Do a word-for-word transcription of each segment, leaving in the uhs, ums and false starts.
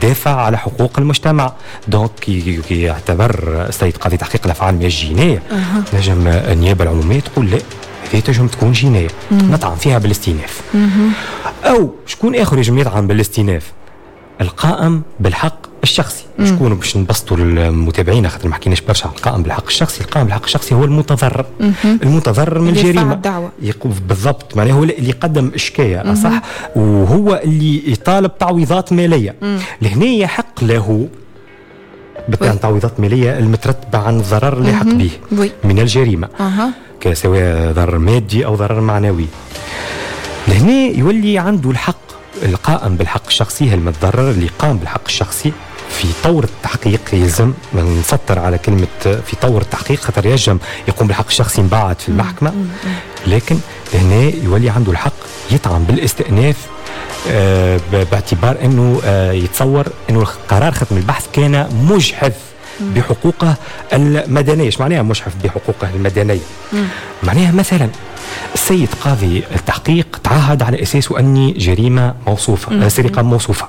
تدافع على حقوق المجتمع. دونك يعتبر السيد قاضي تحقيق الافعال من الجنايه أه. نجم النيابه العموميه تقول لا هذه تنجم تكون جنايه نطعن فيها بالاستئناف. او شكون اخر يجم يطعن بالاستئناف؟ القائم بالحق الشخصي. شكون باش نبسطوا للمتابعين خاطر ما حكيناش برشا على القائم بالحق الشخصي. القائم بالحق الشخصي هو المتضرر المتضرر من الجريمه يقوم بالضبط، معناه هو اللي يقدم اشكايه صح، وهو اللي يطالب تعويضات ماليه. لهنا يحق له بالتالي تعويضات ماليه المترتبه عن الضرر اللي حق به من الجريمه أه. سواء ضرر مادي او ضرر معنوي. لهنا يولي عنده الحق القائم بالحق الشخصي المتضرر اللي قام بالحق الشخصي في طور التحقيق. يلزم نسطر على كلمة في طور التحقيق خاطر يجم يقوم بالحق الشخصي من بعد في المحكمة، لكن هنا يولي عنده الحق يطعن بالاستئناف آه باعتبار أنه آه يتصور أنه قرار ختم البحث كان مجحف بحقوقه المدنية. ايش معناها مجحف بحقوقه المدنية؟ معناها مثلا السيد قاضي التحقيق تعهد على أساسه أني جريمة موصوفة سرقة موصوفة،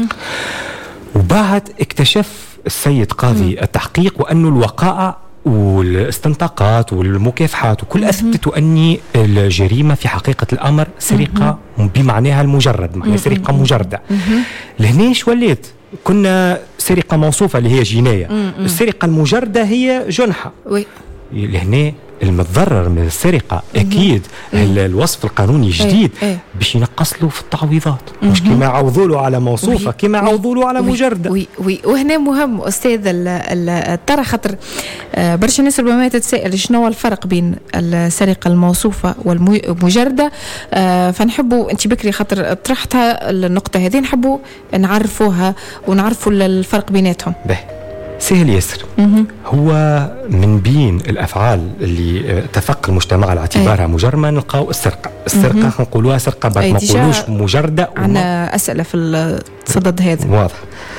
وبعد اكتشف السيد قاضي التحقيق وأنه الوقائع والاستنطاقات والمكافحات وكل أثبتوا أني الجريمة في حقيقة الأمر سرقة بمعناها المجرد، معناها سرقة مجردة. لهناش وليت كنا سرقة موصوفة اللي هي جناية، السرقة المجردة هي جنحة. لهنا المتضرر من السرقة أكيد الوصف القانوني الجديد باش ينقص له في التعويضات، مش كما عوضوا له على موصوفة كما عوضوا له على مجردة. وي وي وهنا مهم أستاذ ترى خاطر برشا ناس ربما تتساءل شنو هو الفرق بين السرقة الموصوفة والمجردة، فنحبوا أنت بكري خاطر طرحتها النقطة هذه نحبوا نعرفوها ونعرفوا الفرق بيناتهم. به سهل ياسر. هو من بين الافعال اللي اتفق المجتمع على اعتبارها مجرمه نلقاو السرقه. السرقه نقولوها سرقه بعد ما نقولوش مجرده. عندنا اسئله في الصدد هذا واضح.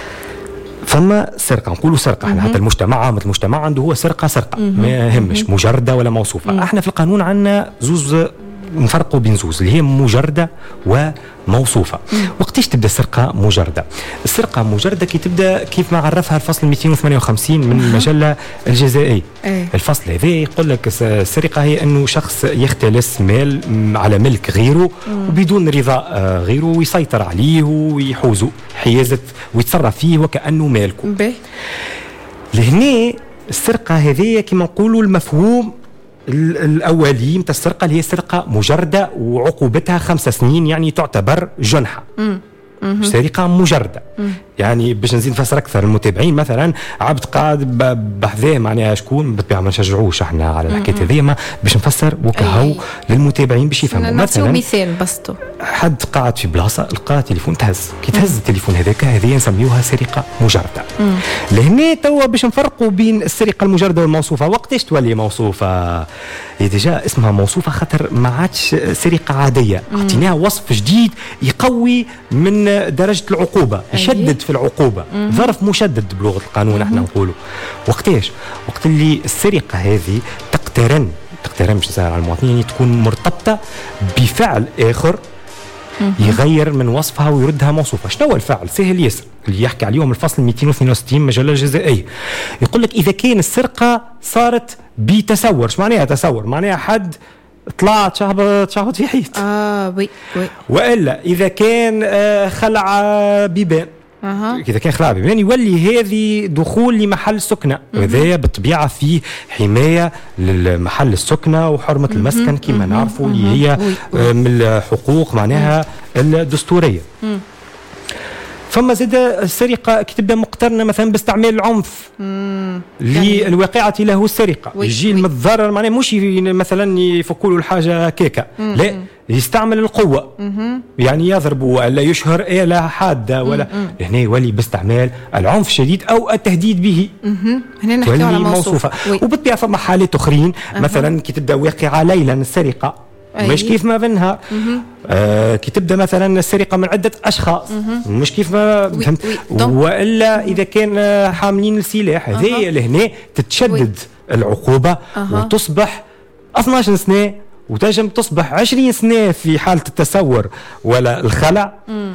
فما سرقه نقولوا سرقه احنا حتى المجتمع عامه المجتمع عنده هو سرقه سرقه ما يهمش مجرده ولا موصوفه. مم. احنا في القانون عندنا زوز نفرقوا بين زوز اللي هي مجردة وموصوفة. وقتاش تبدأ السرقة مجردة؟ السرقة مجردة كي تبدأ كيف ما عرفها الفصل مئتين وثمانية وخمسين من المجلة الجزائية. الفصل هذا يقول لك السرقة هي أنه شخص يختلس مال على ملك غيره وبدون رضاء غيره ويسيطر عليه ويحوزه حيازة ويتصرف فيه وكأنه مالكه. لهنا السرقة هذه كما نقولوا المفهوم الأولي متاع السرقة اللي هي سرقة مجردة وعقوبتها خمس سنين، يعني تعتبر جنحة. سرقة مجردة. مم. يعني باش نزيد نفسر أكثر المتابعين، مثلا عبد قاعد بحذاه معناها شكون بالطبيعة ما نشجعوش احنا على الحكاية هذه، ما باش نفسر وكهو للمتابعين باش يفهموا. مثلا مثال بسطو حد قاعد في بلاصة لقى تليفون تهز، كي تهز التليفون هذاك هذه نسميوها سرقة مجردة. لهنا توا باش نفرقوا بين السرقة المجردة والموصوفة. وقتاش تولي موصوفة؟ هي ديجا اسمها موصوفة خاطر ما عادش سرقة عادية، اعطيناها وصف جديد يقوي من درجة العقوبة، يشدد في العقوبة. مم. ظرف مشدد بلغة القانون احنا نقوله. وقتاش؟ وقت اللي السرقة هذه تقترن تقترن مش سهل على المواطنين، يعني تكون مرتبطة بفعل آخر يغير من وصفها ويردها موصوفة. شنو هو الفعل؟ سهل ياسر اللي يحكي عليهم الفصل مئتين واثنين وستين مجلة الجزائية. يقول لك إذا كان السرقة صارت بتسور. شو معناها تسور؟ معناها حد طلعت شهبط شهبط في حيط. اه وي وي. والا اذا كان آه خلع بيبان. أه. إذا كان خلع بيبان يولي هذه دخول لمحل سكنة، وهذا بالطبيعة فيه حماية للمحل السكنة وحرمة مم. المسكن كما نعرفوا اللي هي وي. من الحقوق معناها مم. الدستورية. مم. فما زاد السرقة كي تبدا مقترنة مثلا باستعمال العنف للواقعة له السرقة. يجي المتضرر معناه مش مثلا يفكوا له الحاجة كيكا، لا يستعمل القوة. مم. يعني يضرب ولا يشهر آلة حادة ولا هنا يولي باستعمال العنف الشديد أو التهديد به. هنا نحكي على موصوفة. وبالطبيعة فما حالات أخرين مثلا كي تبدا واقعة ليلا السرقة مش كيف ما بنها. آه كي تبدا مثلا السرقه من عده اشخاص مم. مش كيف ما فهمت. والا اذا كان حاملين السلاح هذه لهنا تتشدد وي. العقوبه أه. وتصبح اثناش سنه وتنجم تصبح عشرين سنه في حاله التسور ولا الخلع. مم.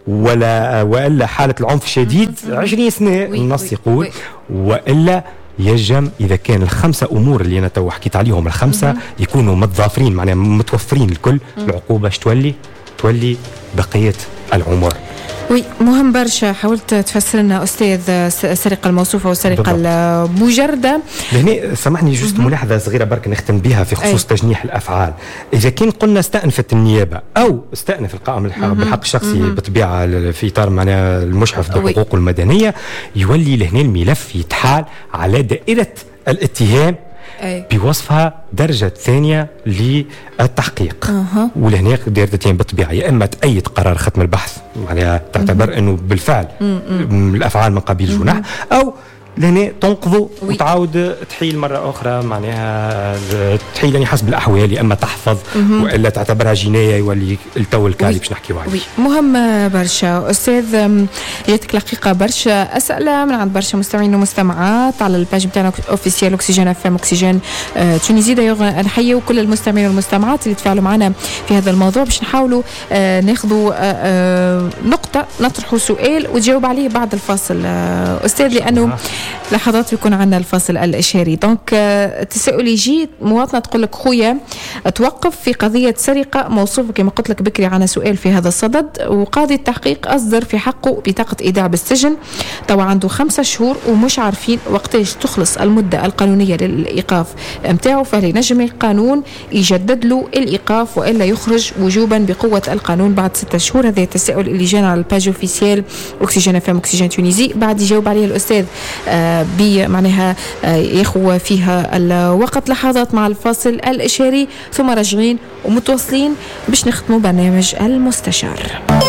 ولا والا حاله العنف الشديد عشرين سنه النص يقول. والا يجم اذا كان الخمسه امور اللي انا تو حكيت عليهم الخمسه يكونوا متضافرين معناها متوفرين الكل، العقوبه اش تولي؟ تولي بقيه العمر. وي مهم برشا. حاولت تفسر لنا استاذ السرقه الموصوفه والسرقه المجرده. لهنا سامحني جوست ملاحظه صغيره برك نختم بها في خصوص أي. تجنيح الافعال. اذا كان قلنا استأنفت النيابه او استأنف القائم بالحق الشخصي بطبيعه في اطار معناها المشرف بالحقوق المدنيه، يولي لهنا الملف يتحال على دائره الاتهام أي. بوصفها درجة ثانية للتحقيق. أه. ولهنا دائرة الاتهام بالطبيعة يا إما تأيد قرار ختم البحث معناها تعتبر أنه بالفعل م-م. الأفعال من قبيل جناح، أو لهنا تنقضوا وتعاود تحيل مرة أخرى معناها تحيل يعني حسب الأحوال، يا إما تحفظ م-م. وإلا تعتبرها جناية يولي التو الكالي باش نحكيو عليه. مهم برشا أستاذ. جاتك لقيقة برشا أسئلة من عند برشا مستمعين ومستمعات على الباج بتاعنا أوفيسيال أكسجين اف ام أكسجين آه تونيزي. دايوغ نحيو كل المستمعين والمستمعات اللي تفاعلوا معنا في هذا الموضوع باش نحاولوا آه ناخذوا آه آه نقطة نطرحوا سؤال وتجاوب عليه بعد الفاصل آه أستاذ، لأنه لحظات بيكون عندنا الفصل الإشاري. دونك التساؤل يجي مواطنة تقول لك خويا توقف في قضية سرقة موصوفة كما قلت لك بكري عنا سؤال في هذا الصدد، وقاضي التحقيق أصدر في حقه بطاقة إيداع بالسجن، طبعا عنده خمسة شهور ومش عارفين وقتاش تخلص المدة القانونية للإيقاف متاعه، فهل ينجم القانون يجدد له الإيقاف وإلا يخرج وجوبا بقوة القانون بعد ستة شهور؟ هذا التساؤل اللي جانا على الباج اوفيسيال أكسجين اف ام أكسجين تونيزي. بعد يجاوب عليه الأستاذ آه بمعناها آه يخوى فيها الوقت. لحظات مع الفاصل الإشاري ثم راجعين ومتواصلين باش نختموا برنامج المستشار.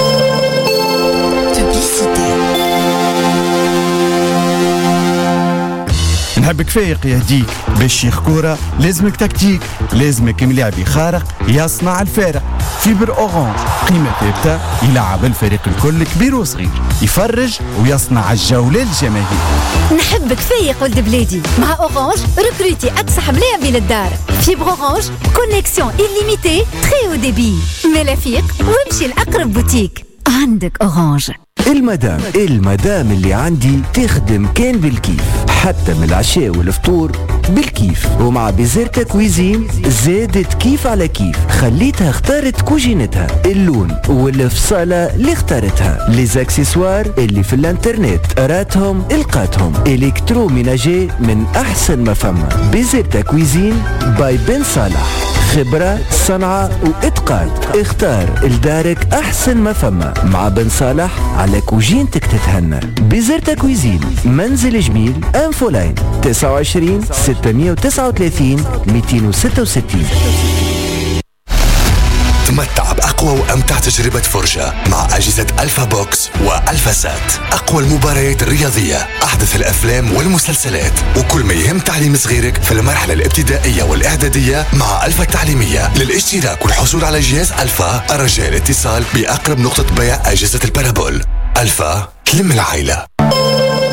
نحبك فايق يهديك باش شيخ كورة لازمك تكتيك، لازمك ملاعبي خارق يصنع الفارق. فيبر أورانج قيمة ثابتة يلعب الفريق الكل كبير وصغير، يفرج ويصنع الجولة للجماهير. نحبك فايق ولد بلادي، مع أورانج ركروتي أكسح ملاعبي للدار. فيبر أورانج كونيكسيون إليميتي تري أو ديبي. ملافيق وامشي لأقرب بوتيك. عندك أورانج. المدام المدام اللي عندي تخدم كان بالكيف، حتى من العشاء والفطور بالكيف. ومع بيزيرتا كويزين زادت كيف على كيف، خليتها اختارت كوجينتها، اللون والفصالة اللي اختارتها، ليزاكسيسوار اللي في الانترنت راتهم القاتهم، الكترو ميناجي من احسن ما فما. بيزيرتا كويزين باي بن صالح، خبرة صنعة واتقان. اختار لدارك احسن ما فما مع بن صالح على كوجينتك تتهنى. بيزيرتا كويزين منزل جميل انفولاين تسعة وعشرين ستمية وتسعة وثلاثين مئتين وستة وستين. تمتع بأقوى وأمتع تجربة فرجة مع أجهزة ألفا بوكس وألفا سات. أقوى المباريات الرياضية، أحدث الأفلام والمسلسلات، وكل ما يهم تعليم صغيرك في المرحلة الابتدائية والإعدادية مع ألفا التعليمية. للاشتراك والحصول على جهاز ألفا الرجاء الاتصال بأقرب نقطة بيع أجهزة البارابول. ألفا تلم العائلة.